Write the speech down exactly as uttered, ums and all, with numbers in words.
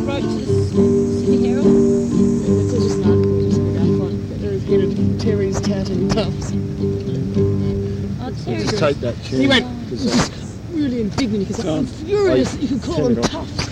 wrote to the Sydney Herald. It's just an article just in the Gunfight. They're getting Terry's tatting Tufts. Oh, Terry. Just take that chair. He went Because, uh, really indignant because I'm Um, furious I- that you could call turn them it off. Tufts.